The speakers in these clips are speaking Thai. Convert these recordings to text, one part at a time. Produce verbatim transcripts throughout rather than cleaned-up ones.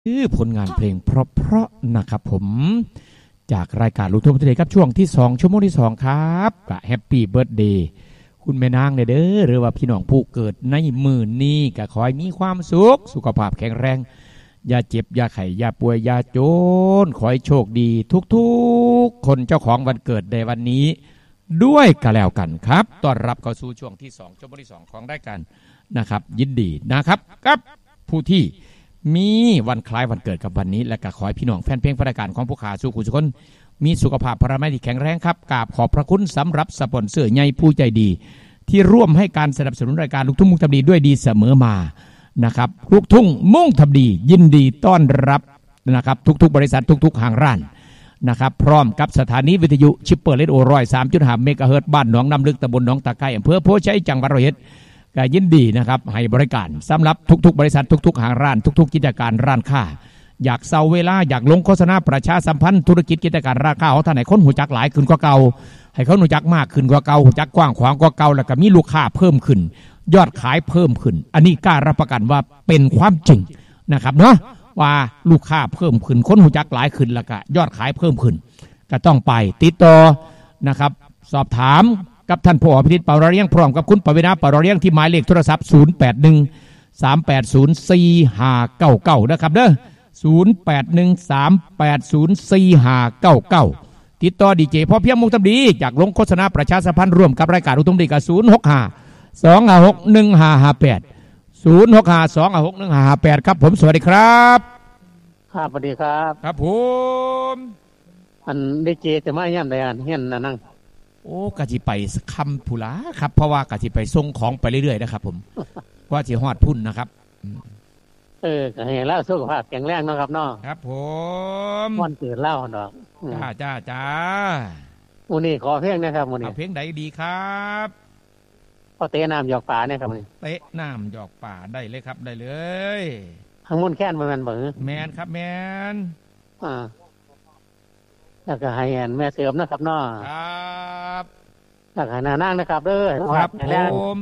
คือผลงานเพลงเพราะๆนะครับผมจากรายการลูกทุ่งทะเลครับช่วงที่สองชั่วโมงที่สองครับกับแฮปปี้เบิร์ธเดย์คุณแม่นางเด้อหรือว่าพี่น้องผู้เกิดในมื้อนี้ก็ขอให้มีความสุขสุขภาพแข็งแรงอย่าเจ็บอย่าไข้อย่าป่วยอย่าจนขอให้โชคดีทุกๆคนเจ้าของวันเกิดในวันนี้ด้วยกันแล้วกันครับต้อนรับเข้าสู่ช่วงที่สองชั่วโมงที่สองของรายการนะครับยินดีนะครับกับผู้ที่มีวันคล้ายวันเกิดกับวันนี้และก็ขอให้พี่น้องแฟนเพลงรายการของผู้ขาสู่คุณทุกคนมีสุขภาพพลามัยที่แข็งแรงครับกราบขอบพระคุณสำหรับสปอนเซอร์ใหญ่ผู้ใจดีที่ร่วมให้การสนับสนุนรายการลูกทุ่งมุ่งทำดีด้วยดีเสมอมานะครับลูกทุ่งมุ่งทำดียินดีต้อนรับนะครับทุกๆบริษัททุกๆห้างร้านนะครับพร้อมกับสถานีวิทยุชิปเปอร์เลดโอร้อยสามจุดห้าเมกะเฮิรตซ์บ้านหนองน้ำลึกตำบลหนองตะไคร้อำเภอโพชัยจังหวัดร้อยเอ็ดก็ยินดีนะครับให้บริการสำหรับทุกๆบริษัททุกๆห้างร้านทุกๆกิจการร้านค้าอยากเซาเวลาอยากลงโฆษณาประชาสัมพันธ์ธุรกิจกิจการร้านค้าของท่านไหนคนหูจักหลายขึ้นกว่าเก่าให้เขาหูจักมากขึ้นกว่าเก่าหูจักกว้างขวางกว่าเก่าแล้วก็มีลูกค้าเพิ่มขึ้นยอดขายเพิ่มขึ้นอันนี้กล้ารับประกันว่าเป็นความจริงนะครับเนาะว่าลูกค้าเพิ่มขึ้นคนหูจักหลายขึ้นแล้วก็ยอดขายเพิ่มขึ้นก็ต้องไปติดต่อนะครับสอบถามกับท่านผู้อภิริศเป่าระเรียงพร้อมกับคุณปวีณาเป่าระเรียงที่หมายเลขโทรศัพท์ศูนย์ แปด หนึ่ง สาม แปด ศูนย์ สี่ ห้า เก้า เก้านะครับเด้อศูนย์ แปด หนึ่ง สาม แปด ศูนย์ สี่ ห้า เก้า เก้าติดต่อดีเจพอเพียงมุกทำดีจากลงโฆษณาประชาสัมพันธ์ร่วมกับรายการลูกทุ่งดีกับศูนย์ หก ห้า สอง ห้า หก หนึ่ง ห้า ห้า แปด ศูนย์ หก ห้า สอง ห้า หก หนึ่ง ห้า ห้า แปดครับผมสวัสดีครับครับสวัสดีครับครับผมอันดีเจจะมาย่ำใดอันเฮียนนั่งโอ้กะจิไปคำพุลาครับเพราะว่ากะจิไปส่งของไปเรื่อยๆนะครับผมว่าจิฮอดพุ่นนะครับเออก็ให้เล่าสุขภาพแข็งแรงนะครับเนาะครับผมวันเกิดเล่าดอกจ้าจ้าจ้าวันนี้ขอเพลงนะครับวันนี้เอาเพลงใดดีครับพอเตะน้ำหยอกป่าเนี่ยครับนี่เตะน้ำหยอกป่าได้เลยครับได้เลยทั้งมุ่นแค้นมันมันเบิ่งแมนครับแมนอ่าแล้วก็ให้แม่เสริมนะครับเนาะครับแล้วก็ให้นานั่งนะครับเด้อครับผม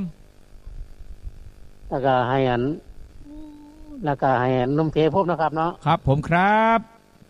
แล้วก็ให้อันแล้วก็ให้นุ่มเทพบนะครับเนาะครับผมครับ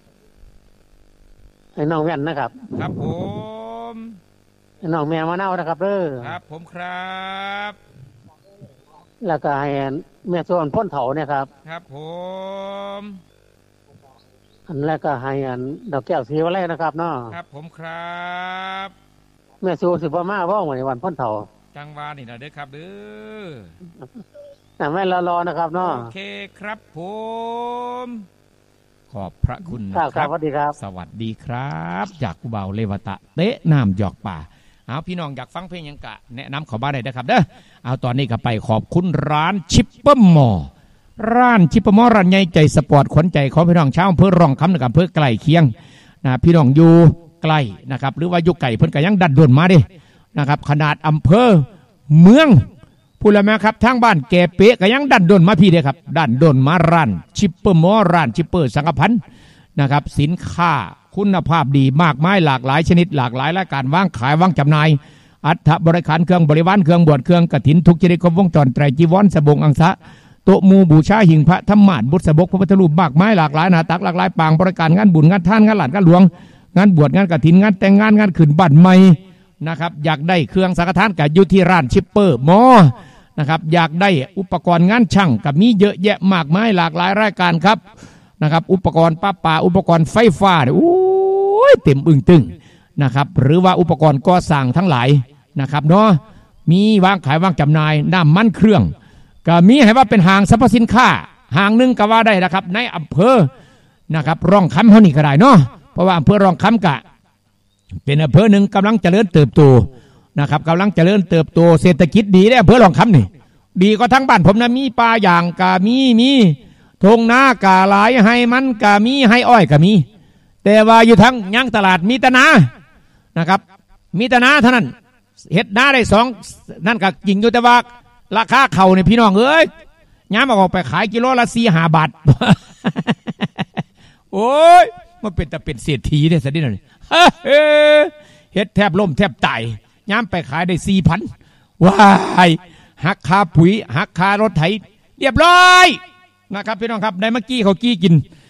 ให้น้องแว่นนะครับครับผมให้น้องแมวมะนาวนะครับเด้อครับผมครับแล้วก็ให้แม่ส่วนพ้นเถาเนี่ยครับครับผมอันแรกก็ให้อันดอกแก้วสีวันแรกนะครับเนาะครับผมครับแม่สูสิบมาว่องในวันพ้นเถาจังหวะนี่นะเด้อครับเด้อแต่ไม่รอรอนะครับเนาะโอเคครับผมขอบพระคุณนะครับสวัสดีครับสวัสดีครับจากกุเบาเลวตะเตะน้ำหยอกป่าเอาพี่น้องอยากฟังเพลงยังกะแนะนำขอบ้านได้นะครับเด้อเอาตอนนี้ก็ไปขอบคุณร้านชิปเปอร์มอร้านชิปเปอร์มอร้านใหญ่ใจสปอร์ตขวัญใจของพี่น้องชาวอำเภอรองคำนะครับอำเภอใกล้เคียงนะพี่น้องอยู่ใกล้นะครับหรือว่าอยู่ไกลเพิ่นก็ยังดันด่วนมาดินะครับขนาดอำเภอเมืองพูดแล้วไหมครับทางบ้านแก่เป๊ะก็ยังดันด่วนมาพี่เด้ครับดันด่วนมาร้านชิปเปอร์มอร้านชิปเปอร์สังกพันธ์นะครับสินค้าคุณภาพดีมากมายหลากหลายชนิดหลากหลายรายการวางขายวางจำหน่ายอัฐบริการเครื่องบริวารเครื่องบวชเครื่องกฐินทุกชนิดครบวงจรไตรจีวรสบงอังสะโตมูบูชาหิ่งพระธรรมาสบุตรสบกพระพุทธรูปมากมายหลากหลายหน้าตักหลากหลายปางบริการงานบุญงานท่านงานหลานงานหลวงงานบวชงานกฐินงานแต่งงานงานขึ้นบ้านใหม่นะครับอยากได้เครื่องสังฆทานกับอยู่ที่ร้านชิปเปอร์มอนะครับอยากได้อุปกรณ์งานช่างกับมีเยอะแยะมากมายหลากหลายรายการครับนะครับอุปกรณ์ป้าป่าอุปกรณ์ไฟฟ้าโอ้ยเต็มอึ้งตึงนะครับหรือว่าอุปกรณ์ก่อสร้างทั้งหลายนะครับเนาะมีวางขายวางจำหน่ายน้ำมันเครื่องก็มีให้ว่าเป็นห้างสรรพสินค้าห้างนึงก็ว่าได้นะครับในอำเภอนะครับร่องคำเท่านี้ก็ได้เนาะเพราะว่าอำเภอร่องคำกะเป็นอำเภอหนึ่งกำลังเจริญเติบโตนะครับกำลังเจริญเติบโตเศรษฐกิจดีได้อำเภอร่องคำนี่ดีก็ทั้งบ้านผมนะมีปลาอย่างกะมีมีทงนากะหลายให้มันกะมีให้อ้อยกะมีแต่ว่าอยู่ทั้งย่างตลาดมีตนานะครับมีตนาเท่านั้นเฮ็ดนาได้สองนั่นก็จริงอยู่แต่ว่าราคาเข่าเนี่ยพี่น้องเอ้ยย้ำออกไปขายกิโลละสี่ห้าบาทโอ้ยมันเป็นแต่เป็นเศรษฐีเนี่ยสิหน่อยเฮ็ดแทบล่มแทบตายย้ำไปขายได้สี่พันว้ายหักค่าปุ๋ยหักค่ารถไถเรียบร้อยนะครับพี่น้องครับได้เมื่อกี้เขากี้กิน